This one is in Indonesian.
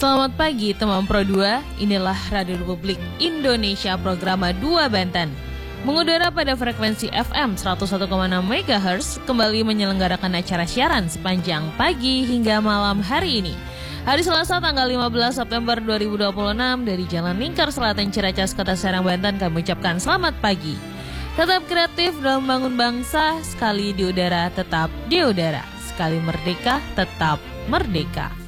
Selamat pagi teman Pro 2, inilah Radio Republik Indonesia program 2 Banten. Mengudara pada frekuensi FM 101,6 MHz, kembali menyelenggarakan acara siaran sepanjang pagi hingga malam hari ini. Hari Selasa tanggal 15 September 2026 dari Jalan Lingkar Selatan Ciracas, Kota Serang, Banten, kami ucapkan selamat pagi. Tetap kreatif dalam membangun bangsa, sekali di udara tetap di udara, sekali merdeka tetap merdeka.